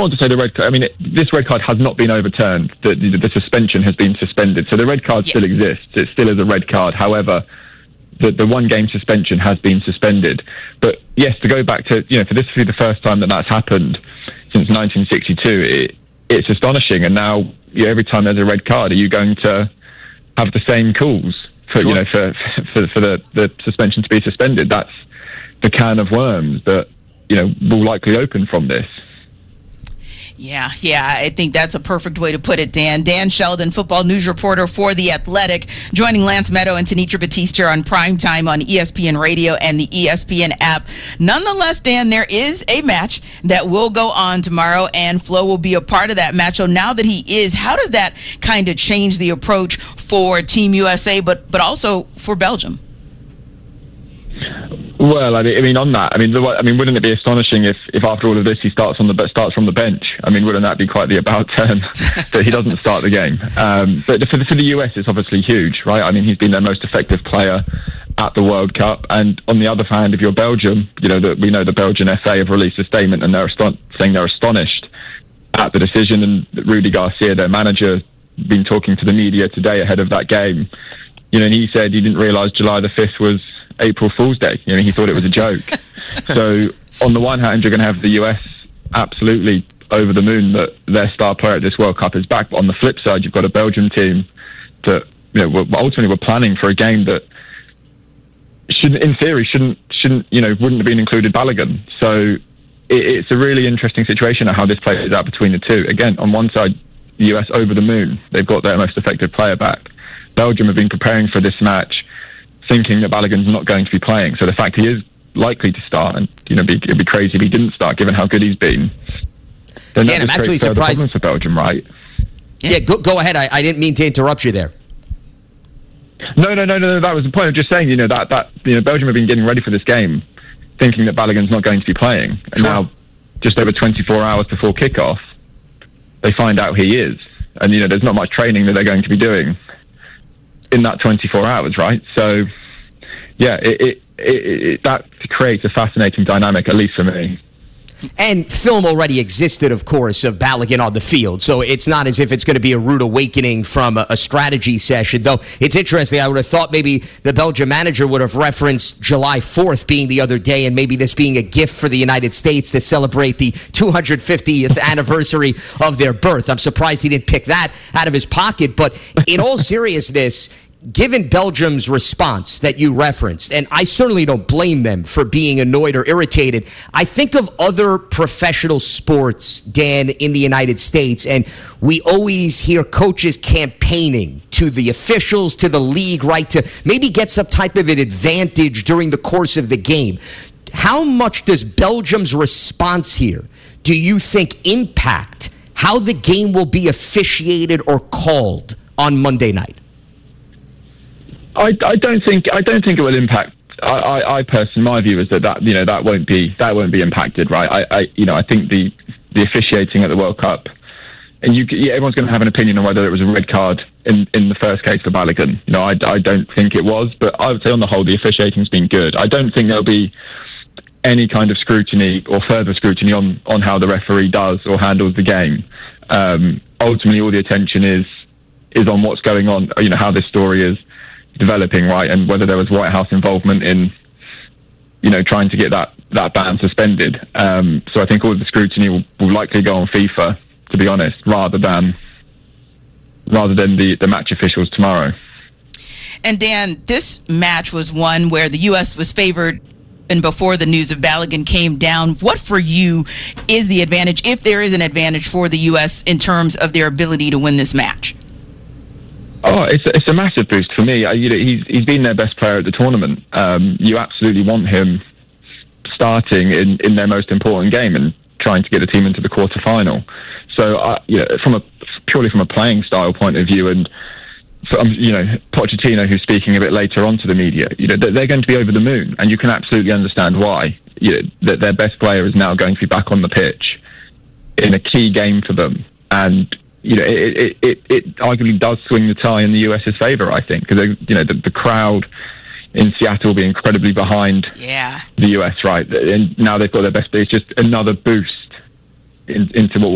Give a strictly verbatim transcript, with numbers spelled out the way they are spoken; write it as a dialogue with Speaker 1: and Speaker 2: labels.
Speaker 1: want to say the red card. I mean, it, this red card has not been overturned. The, the, the suspension has been suspended. So the red card yes. still exists. It still is a red card. However, the, the one-game suspension has been suspended. But yes, to go back to, you know, for this to be the first time that that's happened since nineteen sixty-two, it, it's astonishing. And now, you know, every time there's a red card, are you going to have the same calls for, sure. you know, for, for, for the, the suspension to be suspended? That's the can of worms that, you know, will likely open from this.
Speaker 2: Yeah, yeah, I think that's a perfect way to put it, Dan. Dan Sheldon, football news reporter for The Athletic, joining Lance Meadow and Tanitra Batiste on Primetime on E S P N Radio and the E S P N app. Nonetheless, Dan, there is a match that will go on tomorrow, and Flo will be a part of that match. So now that he is, how does that kind of change the approach for Team U S A, but but also for Belgium?
Speaker 1: Well, I mean, on that, I mean, I mean, wouldn't it be astonishing if, if after all of this he starts on the starts from the bench? I mean, wouldn't that be quite the about turn that he doesn't start the game? Um, but for the, for the U S, it's obviously huge, right? I mean, he's been their most effective player at the World Cup, and on the other hand, if you're Belgium, you know that we know the Belgian F A have released a statement and they're aston- saying they're astonished at the decision, and Rudy Garcia, their manager, been talking to the media today ahead of that game. You know, and he said he didn't realise July the fifth was April Fool's Day. You know, he thought it was a joke. So on the one hand, you're going to have the U S absolutely over the moon that their star player at this World Cup is back. But on the flip side, you've got a Belgium team that, you know, were, ultimately were planning for a game that shouldn't, in theory, shouldn't, shouldn't, you know, wouldn't have been included Balogun. So it, it's a really interesting situation of how this plays out between the two. Again, on one side, the U S over the moon. They've got their most effective player back. Belgium have been preparing for this match, thinking that Balogun's not going to be playing. So the fact he is likely to start, and you know, be, it'd be crazy if he didn't start, given how good he's been. Then
Speaker 3: Dan, I'm actually surprised
Speaker 1: for Belgium, right?
Speaker 3: Yeah, yeah go, go ahead. I, I didn't mean to interrupt you there.
Speaker 1: No, no, no, no. That was the point. I'm just saying, you know, that that you know, Belgium have been getting ready for this game, thinking that Balogun's not going to be playing, and
Speaker 3: sure.
Speaker 1: now, just over twenty-four hours before kickoff, they find out he is, and you know, there's not much training that they're going to be doing in that twenty-four hours, right? So, yeah, it, it, it, it, that creates a fascinating dynamic, at least for me.
Speaker 3: And film already existed, of course, of Balogun on the field, so it's not as if it's going to be a rude awakening from a, a strategy session, though it's interesting. I would have thought maybe the Belgian manager would have referenced July fourth being the other day, and maybe this being a gift for the United States to celebrate the two hundred fiftieth anniversary of their birth. I'm surprised he didn't pick that out of his pocket, but in all seriousness, given Belgium's response that you referenced, and I certainly don't blame them for being annoyed or irritated, I think of other professional sports, Dan, in the United States, and we always hear coaches campaigning to the officials, to the league, right, to maybe get some type of an advantage during the course of the game. How much does Belgium's response here, do you think, impact how the game will be officiated or called on Monday night?
Speaker 1: I, I don't think I don't think it will impact. I, I, I personally, my view is that, that you know that won't be that won't be impacted, right? I, I you know I think the the officiating at the World Cup, and you yeah, everyone's going to have an opinion on whether it was a red card in, in the first case for Balogun. You know, I, I don't think it was, but I would say on the whole the officiating's been good. I don't think there'll be any kind of scrutiny or further scrutiny on on how the referee does or handles the game. Um, ultimately, all the attention is is on what's going on. You know, how this story is developing, right, and whether there was White House involvement in, you know, trying to get that, that ban suspended. Um, so I think all the scrutiny will, will likely go on FIFA, to be honest, rather than rather than the, the match officials tomorrow.
Speaker 2: And Dan, this match was one where the U S was favored, and before the news of Balogun came down. What for you is the advantage, if there is an advantage for the U S in terms of their ability to win this match?
Speaker 1: Oh, it's a, it's a massive boost for me. I, you know, he's he's been their best player at the tournament. Um, you absolutely want him starting in, in their most important game and trying to get the team into the quarterfinal. So, uh, you know, from a purely from a playing style point of view, and from, you know, Pochettino, who's speaking a bit later on to the media, you know, they're going to be over the moon, and you can absolutely understand why. You know, that their best player is now going to be back on the pitch in a key game for them, and you know, it, it, it, it arguably does swing the tie in the US's favour, I think, because you know the, the crowd in Seattle will be incredibly behind
Speaker 2: yeah.
Speaker 1: the U S, right? And now they've got their best. It's just another boost in, into what